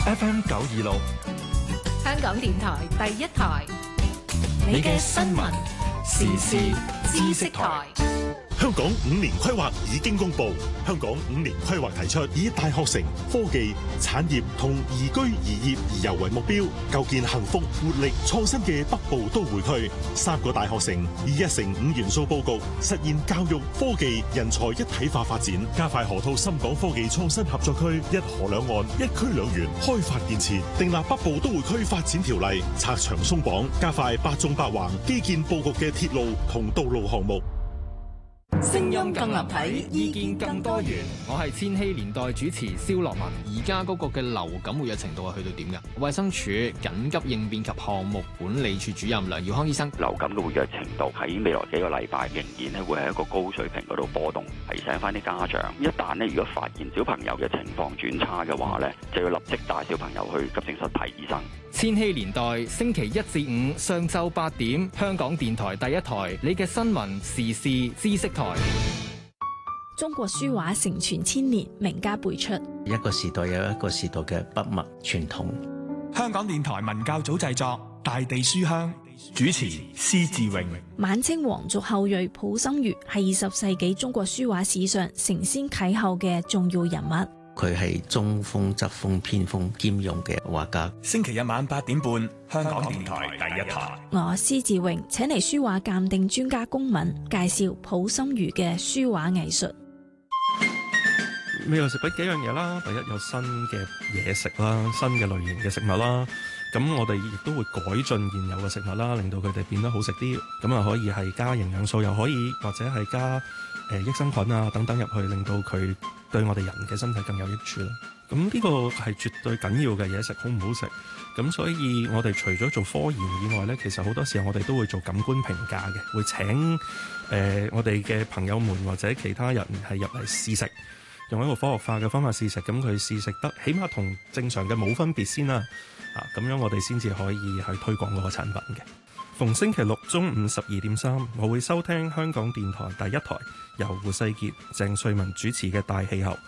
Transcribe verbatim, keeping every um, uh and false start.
F M 九二六， 香港電台第一台，你嘅新聞時事知識台。 香港五年規劃已經公布，香港五年規劃提出以大學城、科技、產業同宜居宜業宜遊為目標，構建幸福、活力、創新嘅北部都會區。三個大學城以一城五元素佈局，實現教育、科技、人才一體化發展，加快河套深港科技創新合作區，一河兩岸、一區兩園開發建設，訂立北部都會區發展條例，拆牆鬆綁，加快八縱八橫基建佈局嘅鐵路同道路項目。 聲音更立體，意見更多元。 我係千禧年代主持蕭樂文。而家嗰個嘅流感活躍程度係去到點㗎？衛生署緊急應變及項目管理處主任梁耀康醫生， 流感嘅活躍程度喺未來幾個禮拜仍然咧會喺一個高水平嗰度波動，提醒翻啲家長，一旦咧如果發現小朋友嘅情況轉差嘅話咧，就要立即帶小朋友去急症室睇醫生。 千禧年代星期一至五上晝八點，香港電台第一台，你嘅新聞時事知識台。 中國書畫承傳千年，名家輩出。 一個時代有一個時代嘅筆墨傳統。 香港電台文教組製作《大地書香》，主持施志榮。 晚清皇族後裔溥心畬係二十世紀中國書畫史上承先啟後嘅重要人物。 佢係中風、側風、偏風兼用嘅畫家。 星期日晚八點半，香港電台第一台。 我施志榮請嚟書畫鑑定專家龔敏介紹溥心畬嘅書畫藝術。 未來食品幾樣嘢啦，第一有新嘅嘢食啦，新嘅類型嘅食物啦，咁我哋亦都會改進現有嘅食物啦，令到佢哋變得好食啲，咁啊可以係加營養素，又可以或者係加誒、呃、益生菌啊等等入去，令到佢對我哋人嘅身體更有益處啦。咁呢個係絕對緊要嘅嘢食，好唔好食？咁所以我哋除咗做科研以外呢，其實好多時候我哋都會做感官評價嘅，會請誒、呃、我哋嘅朋友們或者其他人係入嚟試食。用一個科學化嘅方法試食，咁佢試食得起碼同正常嘅冇分別先啦，啊咁樣我哋先至可以去推廣嗰個產品嘅。逢星期六中午十二點三，我會收聽香港電台第一台由胡世傑、鄭瑞文主持嘅大氣候。